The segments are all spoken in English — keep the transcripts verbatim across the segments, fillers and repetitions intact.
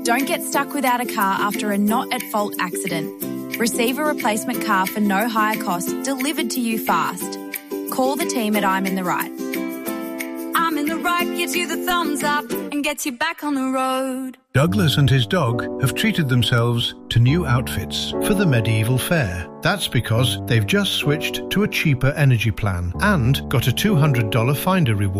Don't get stuck without a car after a not-at-fault accident. Receive a replacement car for no higher cost delivered to you fast. Call the team at I'm in the Right. I'm in the Right gives you the thumbs up and gets you back on the road. Douglas and his dog have treated themselves to new outfits for the medieval fair. That's because they've just switched to a cheaper energy plan and got a two hundred dollars Finder reward.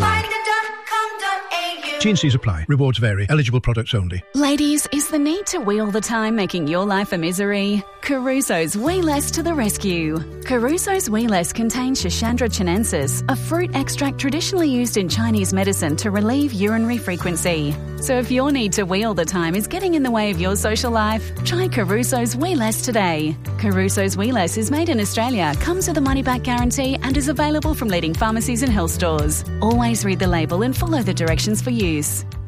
T and C's apply. Rewards vary. Eligible products only. Ladies, is the need to wheel the time making your life a misery? Caruso's Wee Less to the rescue. Caruso's Wee Less contains Schisandra chinensis, a fruit extract traditionally used in Chinese medicine to relieve urinary frequency. So if your need to wheel the time is getting in the way of your social life, try Caruso's Wee Less today. Caruso's Wee Less is made in Australia, comes with a money-back guarantee and is available from leading pharmacies and health stores. Always read the label and follow the directions for use.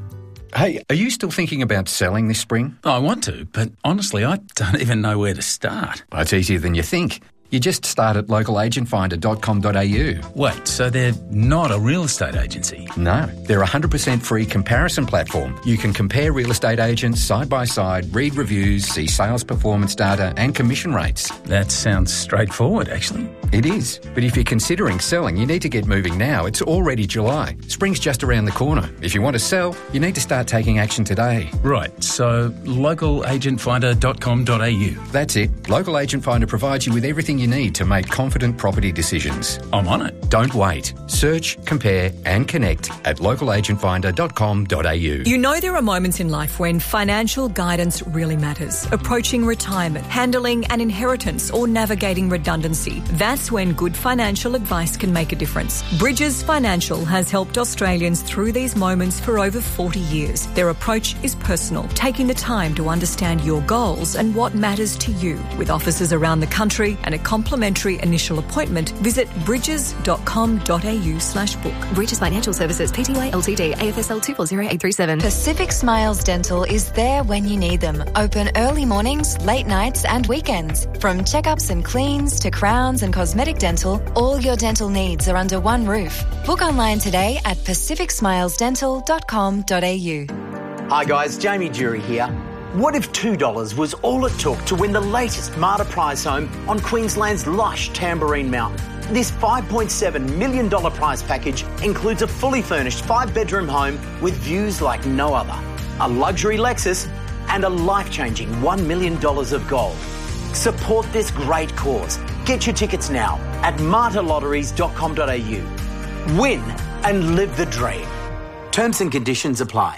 Hey, are you still thinking about selling this spring? I want to, but honestly, I don't even know where to start. Well, it's easier than you think. You just start at local agent finder dot com dot a u. Wait, so they're not a real estate agency? No, they're a one hundred percent free comparison platform. You can compare real estate agents side by side, read reviews, see sales performance data and commission rates. That sounds straightforward, actually. It is, but if you're considering selling, you need to get moving now. It's already July. Spring's just around the corner. If you want to sell, you need to start taking action today. Right, so local agent finder dot com dot a u. That's it. Local Agent Finder provides you with everything you need to make confident property decisions. I'm on it. Don't wait. Search, compare and connect at local agent finder dot com dot a u. You know there are moments in life when financial guidance really matters. Approaching retirement, handling an inheritance or navigating redundancy. That's when good financial advice can make a difference. Bridges Financial has helped Australians through these moments for over forty years. Their approach is personal, taking the time to understand your goals and what matters to you. With offices around the country and a complimentary initial appointment, visit bridges dot com dot a u slash book. Bridges Financial Services, Pty Ltd, A F S L two four zero eight three seven. Pacific Smiles Dental is there when you need them. Open early mornings, late nights and weekends. From checkups and cleans to crowns and cosmetic dental, all your dental needs are under one roof. Book online today at pacific smiles dental dot com dot a u. Hi guys, Jamie Jury here. What if two dollars was all it took to win the latest Marta prize home on Queensland's lush Tamborine Mountain? This five point seven million dollars prize package includes a fully furnished five-bedroom home with views like no other, a luxury Lexus and a life-changing one million dollars of gold. Support this great cause. Get your tickets now at marta lotteries dot com dot a u. Win and live the dream. Terms and conditions apply.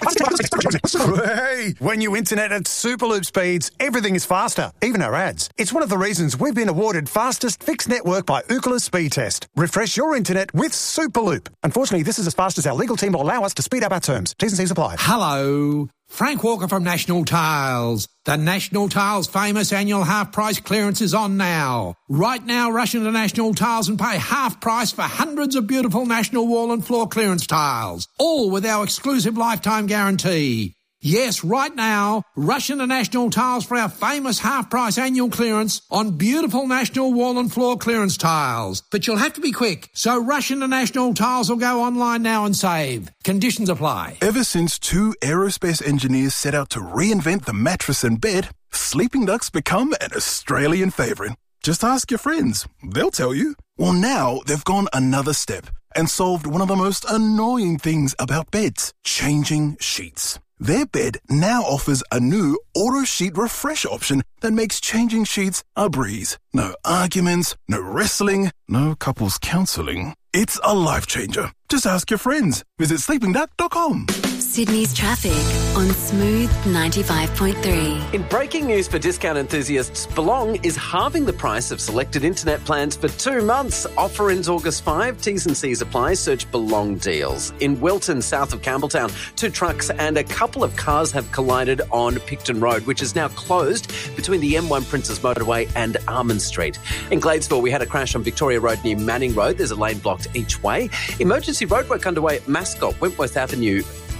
Hey, when you internet at Superloop speeds, everything is faster, even our ads. It's one of the reasons we've been awarded fastest fixed network by Ookla Speed Test. Refresh your internet with Superloop. Unfortunately, this is as fast as our legal team will allow us to speed up our terms. T's and C's apply. Hello. Frank Walker from National Tiles. The National Tiles famous annual half price clearance is on now. Right now, rush into National Tiles and pay half price for hundreds of beautiful National wall and floor clearance tiles, all with our exclusive lifetime guarantee. Yes, right now, rush into National Tiles for our famous half-price annual clearance on beautiful National wall and floor clearance tiles. But you'll have to be quick, so rush into National Tiles or go online now and save. Conditions apply. Ever since two aerospace engineers set out to reinvent the mattress and bed, Sleeping Duck's become an Australian favourite. Just ask your friends. They'll tell you. Well, now they've gone another step and solved one of the most annoying things about beds, changing sheets. Their bed now offers a new auto sheet refresh option that makes changing sheets a breeze. No arguments, no wrestling, no couples counselling. It's a life changer. Just ask your friends. Visit sleeping duck dot com. Sydney's traffic on Smooth ninety-five point three. In breaking news for discount enthusiasts, Belong is halving the price of selected internet plans for two months. Offer ends August fifth. T's and C's apply. Search Belong deals. In Wilton, south of Campbelltown, two trucks and a couple of cars have collided on Picton Road, which is now closed between the M one Princes Motorway and Armand Street. In Gladesville, we had a crash on Victoria Road near Manning Road. There's a lane blocked each way. Emergency roadwork underway at Mascot, Wentworth Avenue,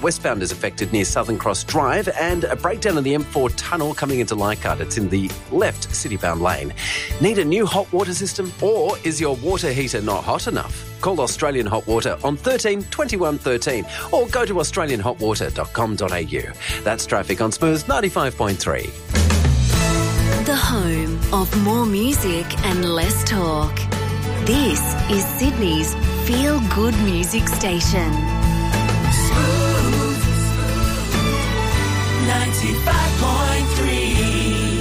westbound is affected near Southern Cross Drive, and a breakdown in the M four tunnel coming into Leichhardt. It's in the left citybound lane. Need a new hot water system, or is your water heater not hot enough? Call Australian Hot Water on thirteen twenty-one thirteen or go to australian hot water dot com dot a u. That's traffic on Smooth ninety-five point three. The home of more music and less talk. This is Sydney's Feel Good Music Station. Smooth ninety-five point three.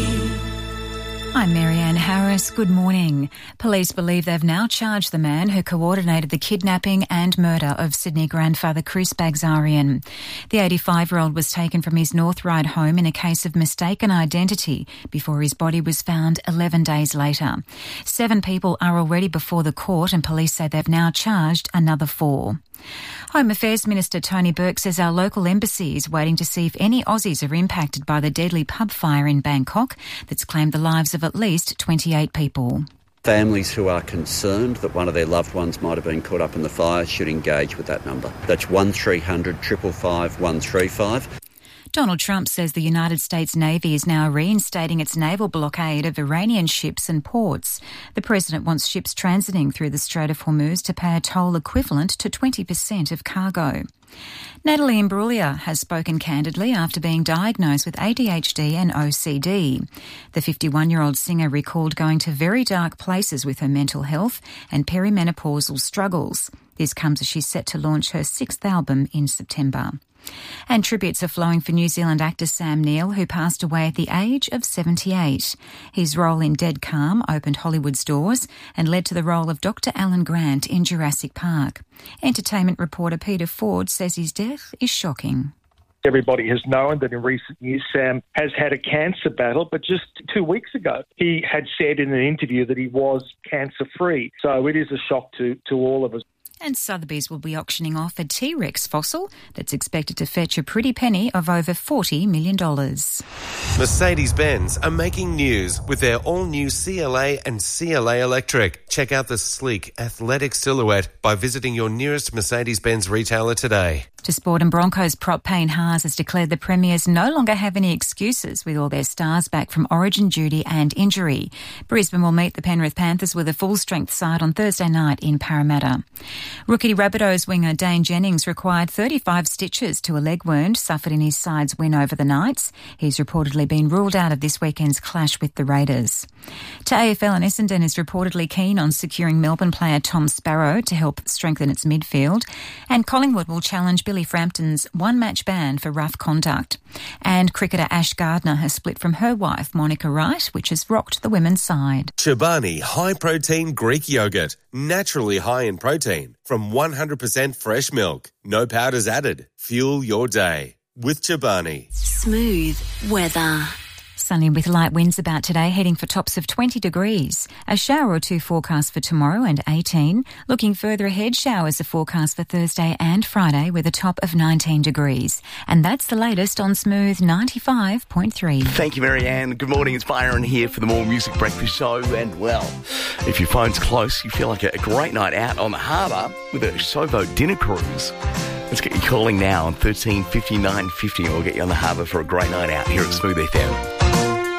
I'm Marianne Harris. Good morning. Police believe they've now charged the man who coordinated the kidnapping and murder of Sydney grandfather Chris Bagzarian. The eighty-five-year-old was taken from his North Ryde home in a case of mistaken identity before his body was found eleven days later. Seven people are already before the court, and police say they've now charged another four. Home Affairs Minister Tony Burke says our local embassy is waiting to see if any Aussies are impacted by the deadly pub fire in Bangkok that's claimed the lives of at least twenty-eight people. Families who are concerned that one of their loved ones might have been caught up in the fire should engage with that number. That's one three hundred five five five one three five. Donald Trump says the United States Navy is now reinstating its naval blockade of Iranian ships and ports. The president wants ships transiting through the Strait of Hormuz to pay a toll equivalent to twenty percent of cargo. Natalie Imbruglia has spoken candidly after being diagnosed with A D H D and O C D. The fifty-one-year-old singer recalled going to very dark places with her mental health and perimenopausal struggles. This comes as she's set to launch her sixth album in September. And tributes are flowing for New Zealand actor Sam Neill, who passed away at the age of seventy-eight. His role in Dead Calm opened Hollywood's doors and led to the role of Doctor Alan Grant in Jurassic Park. Entertainment reporter Peter Ford says his death is shocking. Everybody has known that in recent years Sam has had a cancer battle, but just two weeks ago he had said in an interview that he was cancer-free. So it is a shock to, to all of us. And Sotheby's will be auctioning off a T-Rex fossil that's expected to fetch a pretty penny of over forty million dollars. Mercedes-Benz are making news with their all-new C L A and C L A Electric. Check out the sleek, athletic silhouette by visiting your nearest Mercedes-Benz retailer today. To sport, and Broncos prop Payne Haas has declared the Premiers no longer have any excuses with all their stars back from origin duty and injury. Brisbane will meet the Penrith Panthers with a full-strength side on Thursday night in Parramatta. Rookie Rabbitohs winger Dane Jennings required thirty-five stitches to a leg wound suffered in his side's win over the Knights. He's reportedly been ruled out of this weekend's clash with the Raiders. To A F L, and Essendon is reportedly keen on securing Melbourne player Tom Sparrow to help strengthen its midfield. And Collingwood will challenge Billy Frampton's one-match ban for rough conduct. And cricketer Ash Gardner has split from her wife Monica Wright, which has rocked the women's side. Chobani high-protein Greek yogurt, naturally high in protein, from one hundred percent fresh milk. No powders added. Fuel your day with Chobani. Smooth weather. Sunny with light winds about today, heading for tops of twenty degrees. A shower or two forecast for tomorrow and eighteen. Looking further ahead, showers are forecast for Thursday and Friday with a top of nineteen degrees. And that's the latest on Smooth ninety-five point three. Thank you, Marianne. Good morning. It's Byron here for the More Music Breakfast Show. And, well, if your phone's close, you feel like a great night out on the harbour with a showboat dinner cruise. Let's get you calling now on thirteen fifty-nine fifty and we'll get you on the harbour for a great night out here at Smooth F M.